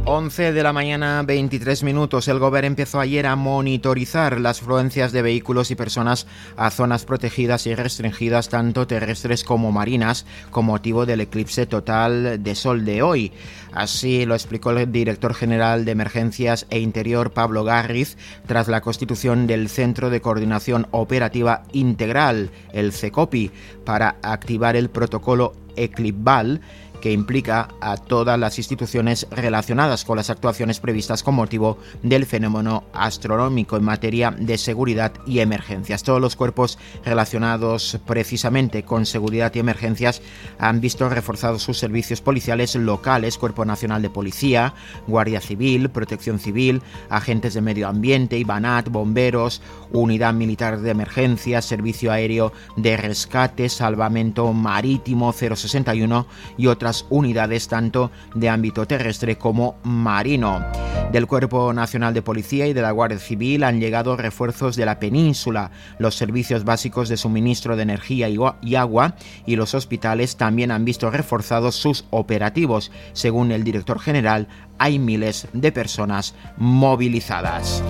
11 de la mañana, 23 minutos. El Gobierno empezó ayer a monitorizar las afluencias de vehículos y personas a zonas protegidas y restringidas, tanto terrestres como marinas, con motivo del eclipse total de sol de hoy. Así lo explicó el director general de Emergencias e Interior, Pablo Garriz, tras la constitución del Centro de Coordinación Operativa Integral, el CECOPI, para activar el protocolo Eclipval, que implica a todas las instituciones relacionadas con las actuaciones previstas con motivo del fenómeno astronómico en materia de seguridad y emergencias. Todos los cuerpos relacionados precisamente con seguridad y emergencias han visto reforzados sus servicios policiales locales, Cuerpo Nacional de Policía, Guardia Civil, Protección Civil, agentes de medio ambiente, IBANAT, bomberos, Unidad Militar de Emergencias, Servicio Aéreo de Rescate, Salvamento Marítimo 061 y otras unidades tanto de ámbito terrestre como marino. Del Cuerpo Nacional de Policía y de la Guardia Civil han llegado refuerzos de la península. Los servicios básicos de suministro de energía y agua y los hospitales también han visto reforzados sus operativos. Según el director general, hay miles de personas movilizadas.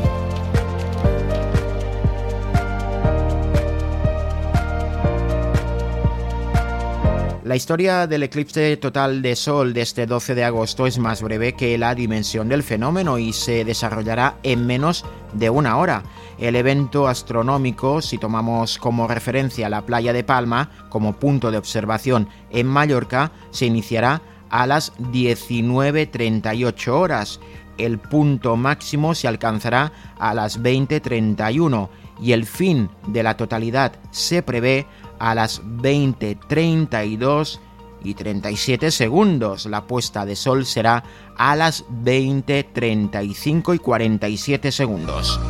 La historia del eclipse total de sol de este 12 de agosto es más breve que la dimensión del fenómeno y se desarrollará en menos de una hora. El evento astronómico, si tomamos como referencia la playa de Palma como punto de observación en Mallorca, se iniciará a las 19:38 horas. El punto máximo se alcanzará a las 20:31 y el fin de la totalidad se prevé a las 20:32 y 37 segundos. La puesta de sol será a las 20:35 y 47 segundos.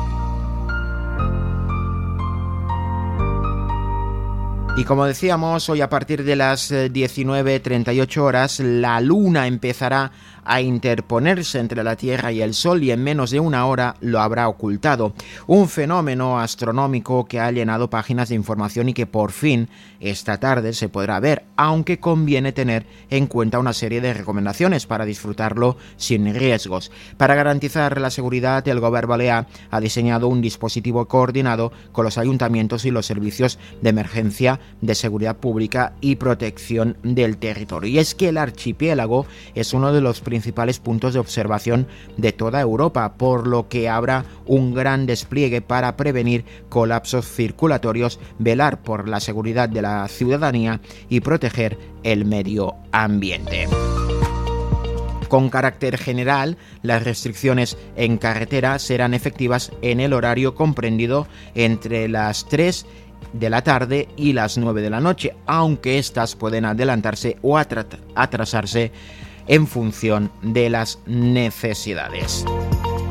Y como decíamos, hoy a partir de las 19:38 horas, la luna empezará a interponerse entre la Tierra y el Sol y en menos de una hora lo habrá ocultado. Un fenómeno astronómico que ha llenado páginas de información y que por fin esta tarde se podrá ver, aunque conviene tener en cuenta una serie de recomendaciones para disfrutarlo sin riesgos. Para garantizar la seguridad, el Govern balear ha diseñado un dispositivo coordinado con los ayuntamientos y los servicios de emergencia, de seguridad pública y protección del territorio. Y es que el archipiélago es uno de los principales puntos de observación de toda Europa, por lo que habrá un gran despliegue para prevenir colapsos circulatorios, velar por la seguridad de la ciudadanía y proteger el medio ambiente. Con carácter general, las restricciones en carretera serán efectivas en el horario comprendido entre las 3 de la tarde y las 9 de la noche, aunque estas pueden adelantarse o atrasarse en función de las necesidades.